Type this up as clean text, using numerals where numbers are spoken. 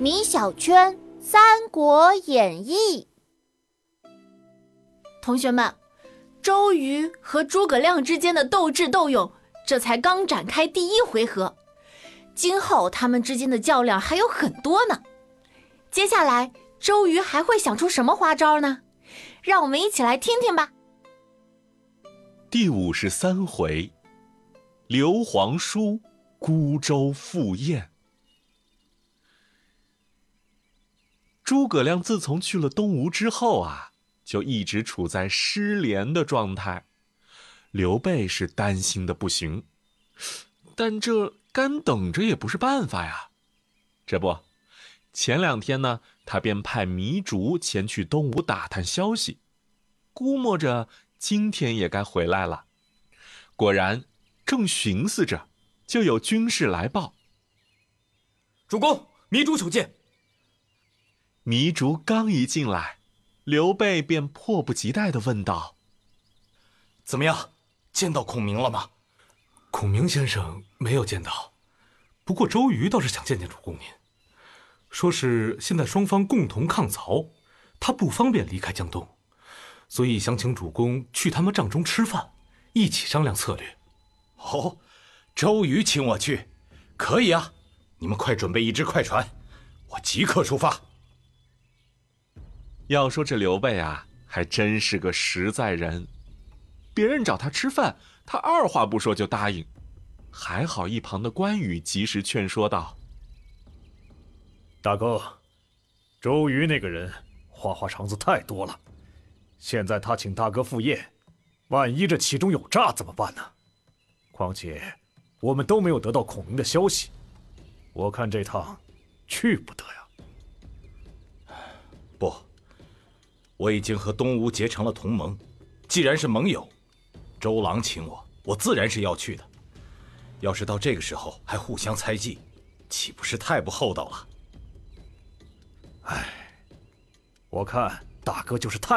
米小圈三国演义。 同学们，周瑜和诸葛亮之间的斗智斗勇，这才刚展开第一回合。今后他们之间的较量还有很多呢。接下来，周瑜还会想出什么花招呢？让我们一起来听听吧。 第53回，刘皇叔孤舟赴宴。诸葛亮自从去了东吴之后啊，就一直处在失联的状态。刘备是担心的不行，但这干等着也不是办法呀。这不，前2天呢，他便派糜竺前去东吴打探消息，估摸着今天也该回来了。果然，正寻思着，就有军士来报： 主公，糜竺求见。 糜竺刚一进来，刘备便迫不及待地问道： 怎么样，见到孔明了吗？ 孔明先生没有见到，不过周瑜倒是想见见主公您，说是现在双方共同抗曹，他不方便离开江东，所以想请主公去他们帐中吃饭，一起商量策略。 哦，周瑜请我去，可以啊，你们快准备一只快船，我即刻出发。 要说这刘备啊，还真是个实在人，别人找他吃饭，他二话不说就答应。还好一旁的关羽及时劝说道： 大哥，周瑜那个人花肠子太多了，现在他请大哥赴宴，万一这其中有诈怎么办呢？况且我们都没有得到孔明的消息，我看这趟去不得呀。 不，我已经和东吴结成了同盟，既然是盟友，周郎请我，我自然是要去的。要是到这个时候还互相猜忌，岂不是太不厚道了？ 我看大哥就是太